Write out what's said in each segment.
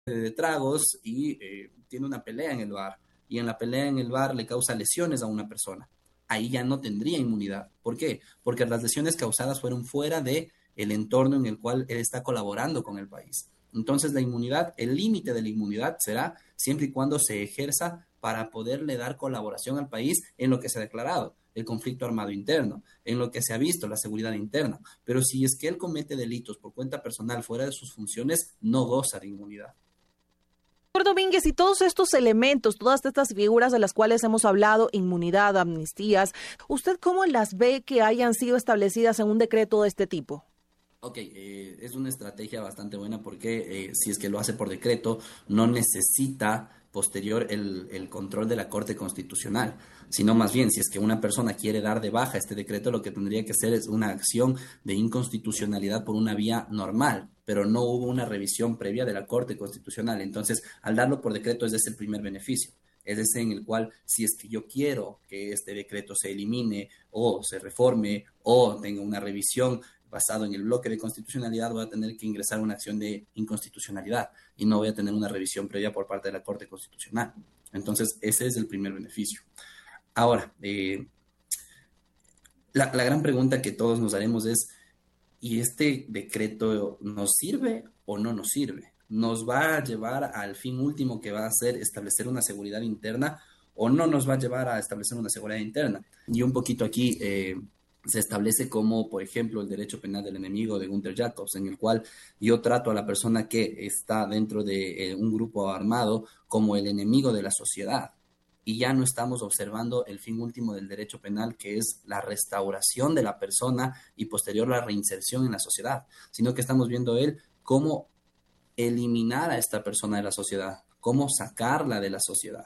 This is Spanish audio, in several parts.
de tragos y tiene una pelea en el bar, y en la pelea en el bar le causa lesiones a una persona. Ahí ya no tendría inmunidad. ¿Por qué? Porque las lesiones causadas fueron fuera de el entorno en el cual él está colaborando con el país. Entonces la inmunidad, el límite de la inmunidad será siempre y cuando se ejerza para poderle dar colaboración al país en lo que se ha declarado, el conflicto armado interno, en lo que se ha visto, la seguridad interna. Pero si es que él comete delitos por cuenta personal fuera de sus funciones, no goza de inmunidad. Doctor Domínguez, y todos estos elementos, todas estas figuras de las cuales hemos hablado, inmunidad, amnistías, ¿usted cómo las ve que hayan sido establecidas en un decreto de este tipo? Ok, es una estrategia bastante buena porque si es que lo hace por decreto, no necesita posterior el control de la Corte Constitucional, sino más bien, si es que una persona quiere dar de baja este decreto, lo que tendría que hacer es una acción de inconstitucionalidad por una vía normal, pero no hubo una revisión previa de la Corte Constitucional. Entonces, al darlo por decreto, ese es el primer beneficio. Es ese en el cual, si es que yo quiero que este decreto se elimine o se reforme o tenga una revisión basado en el bloque de constitucionalidad, voy a tener que ingresar una acción de inconstitucionalidad y no voy a tener una revisión previa por parte de la Corte Constitucional. Entonces, ese es el primer beneficio. Ahora, la gran pregunta que todos nos haremos es, ¿y este decreto nos sirve o no nos sirve? ¿Nos va a llevar al fin último que va a ser establecer una seguridad interna o no nos va a llevar a establecer una seguridad interna? Y un poquito aquí se establece como, por ejemplo, el derecho penal del enemigo de Gunther Jacobs, en el cual yo trato a la persona que está dentro de un grupo armado como el enemigo de la sociedad. Y ya no estamos observando el fin último del derecho penal, que es la restauración de la persona y posterior la reinserción en la sociedad, sino que estamos viendo él cómo eliminar a esta persona de la sociedad, cómo sacarla de la sociedad.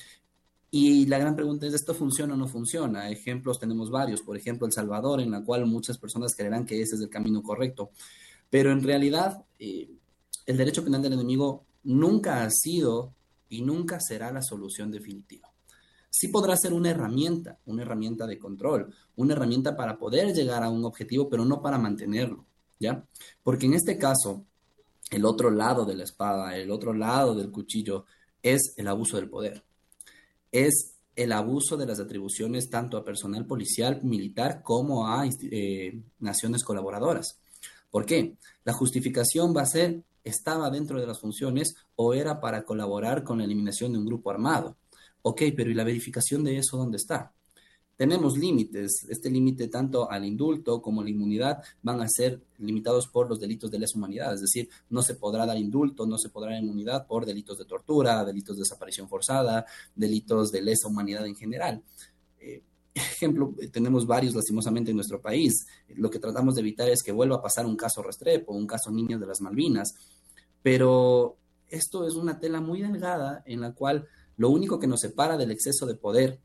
Y la gran pregunta es, ¿esto funciona o no funciona? Ejemplos tenemos varios, por ejemplo, El Salvador, en la cual muchas personas creerán que ese es el camino correcto, pero en realidad el derecho penal del enemigo nunca ha sido y nunca será la solución definitiva. Sí podrá ser una herramienta de control, una herramienta para poder llegar a un objetivo, pero no para mantenerlo, ¿ya? Porque en este caso, el otro lado de la espada, el otro lado del cuchillo, es el abuso del poder, es el abuso de las atribuciones tanto a personal policial, militar, como a naciones colaboradoras. ¿Por qué? La justificación va a ser, estaba dentro de las funciones o era para colaborar con la eliminación de un grupo armado. Ok, pero ¿y la verificación de eso dónde está? Tenemos límites. Este límite tanto al indulto como a la inmunidad van a ser limitados por los delitos de lesa humanidad. Es decir, no se podrá dar indulto, no se podrá dar inmunidad por delitos de tortura, delitos de desaparición forzada, delitos de lesa humanidad en general. Ejemplo, tenemos varios lastimosamente en nuestro país. Lo que tratamos de evitar es que vuelva a pasar un caso Restrepo, un caso Niños de las Malvinas, pero esto es una tela muy delgada en la cual lo único que nos separa del exceso de poder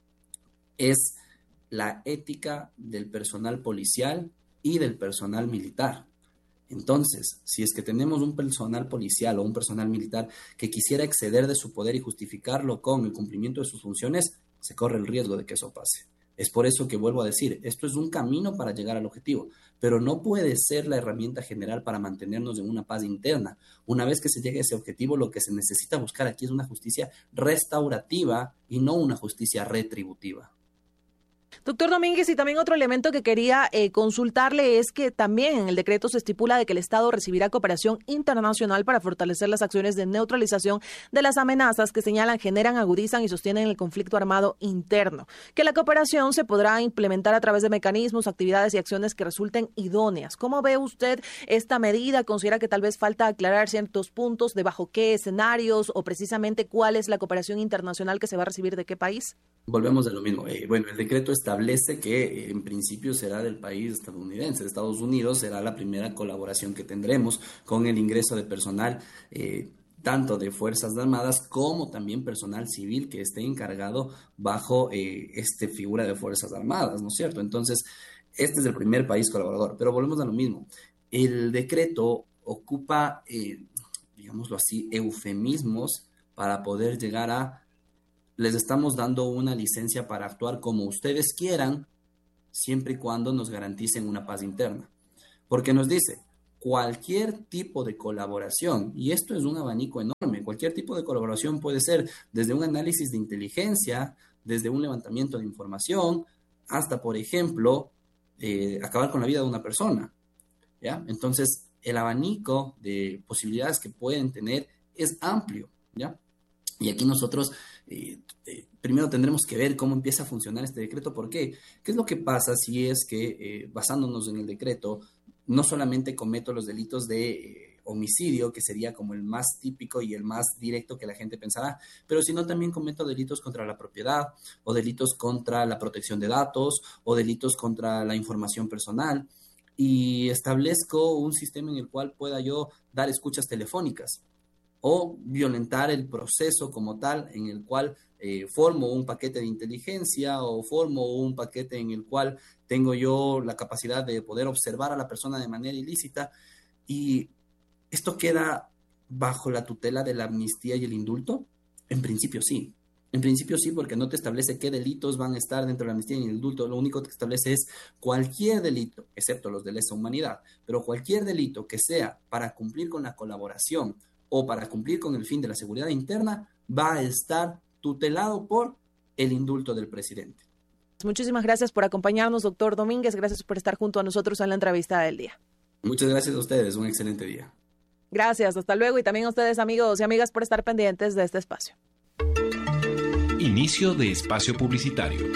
es la ética del personal policial y del personal militar. Entonces, si es que tenemos un personal policial o un personal militar que quisiera exceder de su poder y justificarlo con el cumplimiento de sus funciones, se corre el riesgo de que eso pase. Es por eso que vuelvo a decir, esto es un camino para llegar al objetivo, pero no puede ser la herramienta general para mantenernos en una paz interna. Una vez que se llegue a ese objetivo, lo que se necesita buscar aquí es una justicia restaurativa y no una justicia retributiva. Doctor Domínguez, y también otro elemento que quería consultarle es que también en el decreto se estipula de que el Estado recibirá cooperación internacional para fortalecer las acciones de neutralización de las amenazas que señalan, generan, agudizan y sostienen el conflicto armado interno. Que la cooperación se podrá implementar a través de mecanismos, actividades y acciones que resulten idóneas. ¿Cómo ve usted esta medida? ¿Considera que tal vez falta aclarar ciertos puntos de bajo qué escenarios o precisamente cuál es la cooperación internacional que se va a recibir de qué país? Volvemos a lo mismo. Bueno, el decreto establece que en principio será del país estadounidense. Estados Unidos será la primera colaboración que tendremos con el ingreso de personal, tanto de Fuerzas Armadas como también personal civil que esté encargado bajo esta figura de Fuerzas Armadas, ¿no es cierto? Entonces, este es el primer país colaborador. Pero volvemos a lo mismo. El decreto ocupa, digámoslo así, eufemismos para poder llegar a les estamos dando una licencia para actuar como ustedes quieran, siempre y cuando nos garanticen una paz interna. Porque nos dice, cualquier tipo de colaboración, y esto es un abanico enorme, cualquier tipo de colaboración puede ser desde un análisis de inteligencia, desde un levantamiento de información, hasta, por ejemplo, acabar con la vida de una persona, ¿ya? Entonces, el abanico de posibilidades que pueden tener es amplio, ¿ya? Y aquí nosotros primero tendremos que ver cómo empieza a funcionar este decreto. ¿Por qué? ¿Qué es lo que pasa si es que, basándonos en el decreto, no solamente cometo los delitos de homicidio, que sería como el más típico y el más directo que la gente pensará, pero sino también cometo delitos contra la propiedad, o delitos contra la protección de datos, o delitos contra la información personal, y establezco un sistema en el cual pueda yo dar escuchas telefónicas o violentar el proceso como tal, en el cual formo un paquete de inteligencia o formo un paquete en el cual tengo yo la capacidad de poder observar a la persona de manera ilícita, y esto queda bajo la tutela de la amnistía y el indulto. En principio sí. En principio sí, porque no te establece qué delitos van a estar dentro de la amnistía y el indulto. Lo único que establece es cualquier delito, excepto los de lesa humanidad, pero cualquier delito que sea para cumplir con la colaboración o para cumplir con el fin de la seguridad interna, va a estar tutelado por el indulto del presidente. Muchísimas gracias por acompañarnos, doctor Domínguez. Gracias por estar junto a nosotros en la entrevista del día. Muchas gracias a ustedes. Un excelente día. Gracias. Hasta luego. Y también a ustedes, amigos y amigas, por estar pendientes de este espacio. Inicio de espacio publicitario.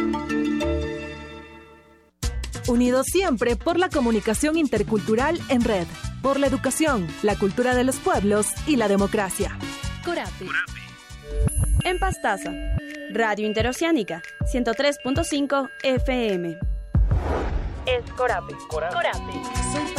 Unidos siempre por la comunicación intercultural en red, por la educación, la cultura de los pueblos y la democracia. Corape. En Pastaza, Radio Interoceánica, 103.5 FM. Es Corape. Corape.